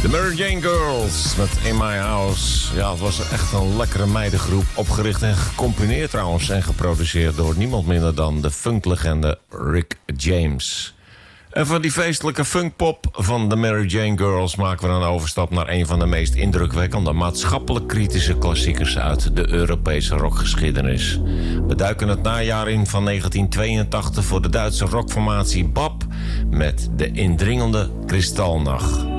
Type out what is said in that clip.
De Mary Jane Girls met In My House. Ja, het was echt een lekkere meidengroep. Opgericht en gecomponeerd trouwens en geproduceerd door niemand minder dan de funklegende Rick James. En van die feestelijke funkpop van de Mary Jane Girls maken we een overstap naar een van de meest indrukwekkende maatschappelijk kritische klassiekers uit de Europese rockgeschiedenis. We duiken het najaar in van 1982 voor de Duitse rockformatie BAP met de indringende Kristalnacht.